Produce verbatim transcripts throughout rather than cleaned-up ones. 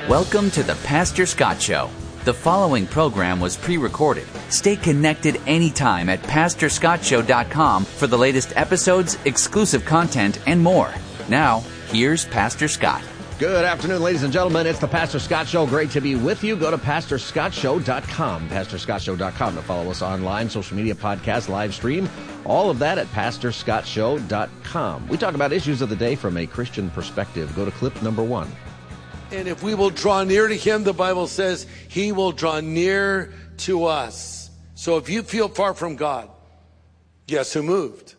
Welcome to the Pastor Scott Show. The following program was pre-recorded. Stay connected anytime at pastor scott show dot com for the latest episodes, exclusive content, and more. Now, here's Pastor Scott. Good afternoon, ladies and gentlemen. It's the Pastor Scott Show. Great to be with you. Go to pastor scott show dot com, pastor scott show dot com to follow us online, social media, podcast, live stream, all of that at pastor scott show dot com. We talk about issues of the day from a Christian perspective. Go to clip number one. And if we will draw near to him, the Bible says he will draw near to us. So if you feel far from God, guess who moved?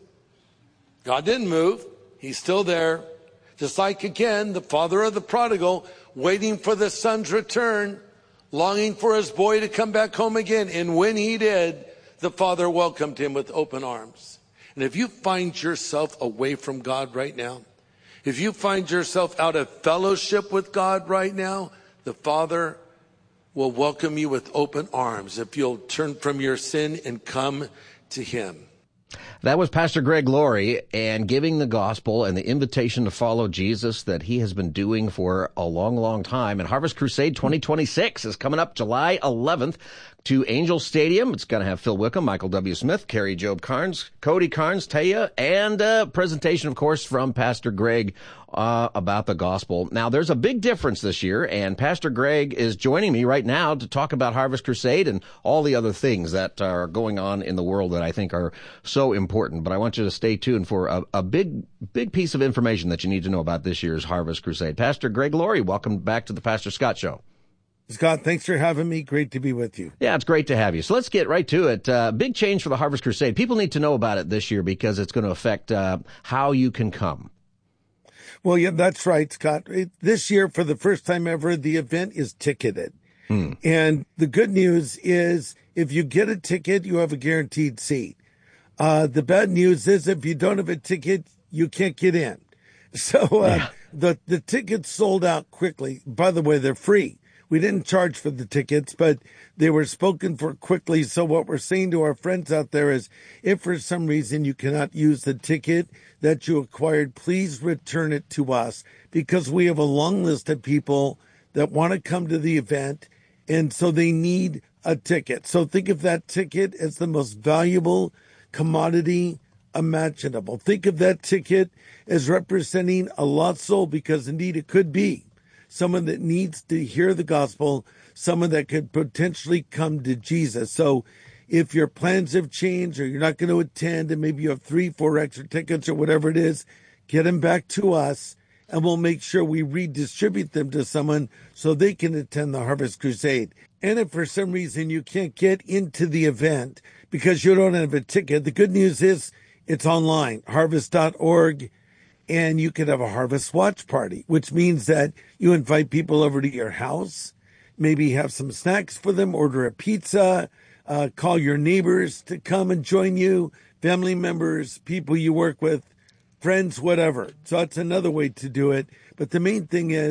God didn't move. He's still there. Just like, again, the father of the prodigal, waiting for the son's return, longing for his boy to come back home again. And when he did, the father welcomed him with open arms. And if you find yourself away from God right now, if you find yourself out of fellowship with God right now, the Father will welcome you with open arms if you'll turn from your sin and come to him. That was Pastor Greg Laurie, and giving the gospel and the invitation to follow Jesus that he has been doing for a long, long time. And Harvest Crusade twenty twenty-six is coming up July eleventh to Angel Stadium. It's going to have Phil Wickham, Michael W. Smith, Carrie Job Carnes, Cody Carnes, Taya, and a presentation, of course, from Pastor Greg uh, about the gospel. Now, there's a big difference this year, and Pastor Greg is joining me right now to talk about Harvest Crusade and all the other things that are going on in the world that I think are so important. But I want you to stay tuned for a, a big, big piece of information that you need to know about this year's Harvest Crusade. Pastor Greg Laurie, welcome back to the Pastor Scott Show. Scott, thanks for having me. Great to be with you. Yeah, it's great to have you. So let's get right to it. Uh, big change for the Harvest Crusade. People need to know about it this year because it's going to affect uh, how you can come. Well, yeah, that's right, Scott. It, this year, for the first time ever, the event is ticketed. Hmm. And the good news is if you get a ticket, you have a guaranteed seat. Uh, the bad news is if you don't have a ticket, you can't get in. So uh, yeah. the, the tickets sold out quickly. By the way, they're free. We didn't charge for the tickets, but they were spoken for quickly. So what we're saying to our friends out there is if for some reason you cannot use the ticket that you acquired, please return it to us because we have a long list of people that want to come to the event. And so they need a ticket. So think of that ticket as the most valuable commodity imaginable. Think of that ticket as representing a lost soul because indeed it could be someone that needs to hear the gospel, someone that could potentially come to Jesus. So if your plans have changed or you're not going to attend and maybe you have three, four extra tickets or whatever it is, get them back to us and we'll make sure we redistribute them to someone so they can attend the Harvest Crusade. And if for some reason you can't get into the event because you don't have a ticket, the good news is it's online, harvest dot org. And you could have a Harvest Watch Party, which means that you invite people over to your house, maybe have some snacks for them, order a pizza, uh, call your neighbors to come and join you, family members, people you work with, friends, whatever. So that's another way to do it. But the main thing is